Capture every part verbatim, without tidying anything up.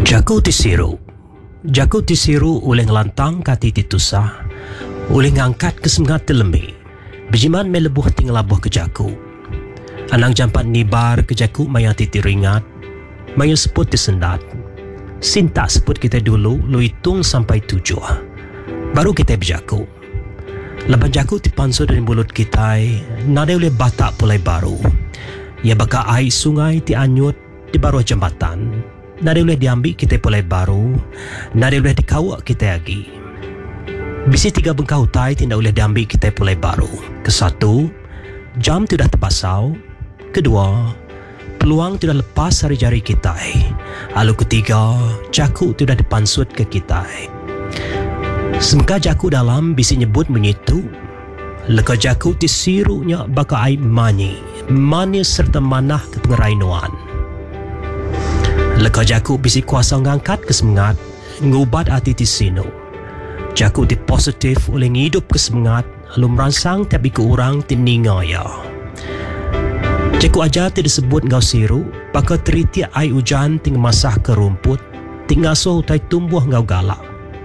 Jaku tisiru. Jaku tisiru oleh ngelantang kati titusah, oleh ngangkat kesemangat telemi. Bejiman melebuh tinggal labuh ke jaku. Anang jampat nibar ke jaku maya titi ringat, maya seput disendat. Sinta seput kita dulu, lu hitung sampai tujuh. Baru kita berjaku. Laban jaku dipansur dari mulut kita, nada oleh batak pulai baru. Ia baka air sungai ti anyut di bawah jambatan. Nada boleh diambil kita pulai baru, nada boleh dikawak kita lagi. Bisi tiga bengkau tai tidak boleh diambil kita pulai baru. Kesatu, jam tidak terpasau. Kedua, peluang tidak lepas dari jari kita. Lalu ketiga, jaku tidak dipansut ke kita. Semka jaku dalam bisi nyebut menyitu. Leka jaku tisirunya baka aib mani, mani serta manah kepengerainuan. Leka jaku bisi kuasa ngangkat kesemangat, ngubat hati tisino. Jaku di positif oleh ngidup kesemangat, lalu merangsang tapi ke orang tininga ya. Jaku ajar tidak sebut ngau siru, baka teriti ai hujan ting masah ke rumput, ting ngasuh utai tumbuh ngau galak.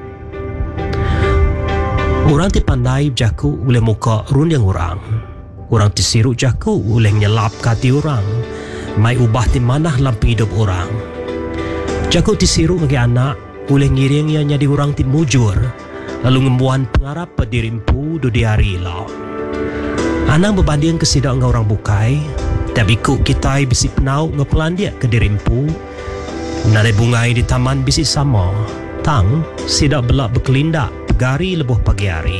Orang ti pandai jaku oleh muka runding orang. Orang tisiru jaku oleh nyelap kati orang, mai ubah ti manah lampi hidup orang. Jaku tisiru bagi anak, boleh ngiringnya jadi orang ti mujur, lalu ngembuan pengarap pedirimpu do diari lah. Anak berbanding kesidak ngau orang bukai, tapi ku kita bisi penau ngepelandia ke dirimpu, nade bungai di taman bisi sama, tang sidak belak berkelindak, pegari lebuh pagi hari.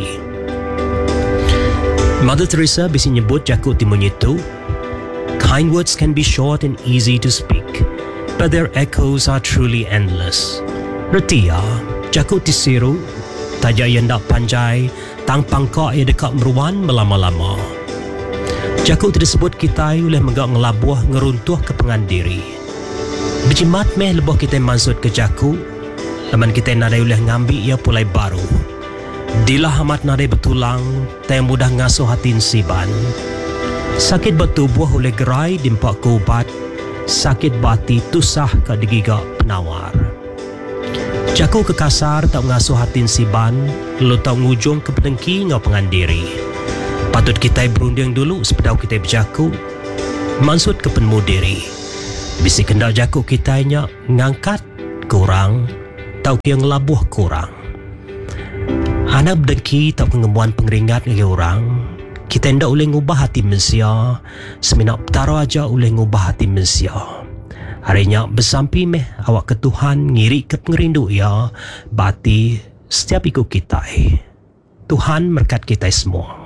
Mother Teresa bisi nyebut jaku ti menyitu, kind words can be short and easy to speak, but their echoes are truly endless. Reti ya, jaku tisiru, taja yendak panjai, tang pangkak ia dekat meruan melama-lama. Jaku tersebut kita oleh menggak ngelabuh ngeruntuh ke pengandiri. Berjimat meh lebuh kita mansut ke jaku, laman kita nadai oleh ngambil ia pulai baru. Dilah amat nadai betulang, tak mudah ngasuh hatin siban. Sakit bertubuh oleh gerai dimpak ke ubat, sakit bati tusah ke digigak penawar. Jaku ke kasar tak mengasuh hatin siban, lalu tak ngujung ke pedengki ngau pengandiri. Patut kita berunding dulu sepedau kita berjaku, mansut ke penmu diri. Bisi kendak jaku kita nya ngangkat kurang, tau yang labuh kurang. Anak berdengki tak pengembuan pengeringat dengan orang. Kita hendak boleh ngubah hati manusia, seminak petara aja boleh ngubah hati manusia. Harinya bersampi meh awak ke Tuhan ngiri ke pengerindu ya, bati setiap ikut kita. Tuhan berkat kita semua.